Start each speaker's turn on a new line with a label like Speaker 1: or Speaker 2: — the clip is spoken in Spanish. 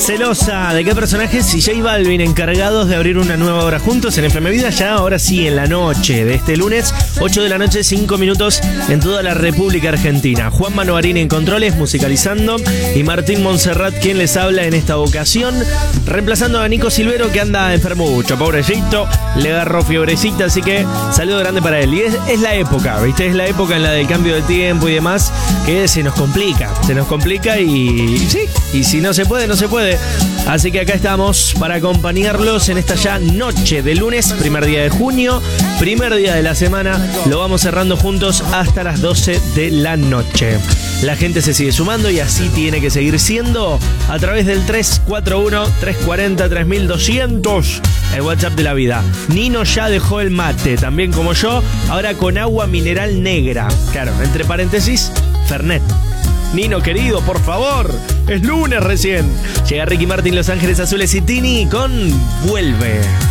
Speaker 1: Celosa, ¿de qué personajes? Y J Balvin encargados de abrir una nueva hora juntos en FM Vida, ya ahora sí, en la noche de este lunes, 8 de la noche, 5 minutos en toda la República Argentina. Juan Manovarini en controles, musicalizando, y Martín Montserrat, quien les habla en esta ocasión, reemplazando a Nico Silvero, que anda enfermucho, pobrecito, le agarró fiebrecita, así que saludo grande para él. Y es la época, ¿viste? Es la época en la del cambio de tiempo y demás, que se nos complica y sí, y si no se puede, no se puede. Así que acá estamos para acompañarlos en esta ya noche de lunes, primer día de junio, primer día de la semana. Lo vamos cerrando juntos hasta las 12 de la noche. La gente se sigue sumando y así tiene que seguir siendo a través del 341-340-3200, el WhatsApp de la vida. Nino ya dejó el mate, también como yo, ahora con agua mineral negra. Claro, entre paréntesis, Fernet. Nino querido, por favor, es lunes recién. Llega Ricky Martin, Los Ángeles Azules y Tini con Vuelve.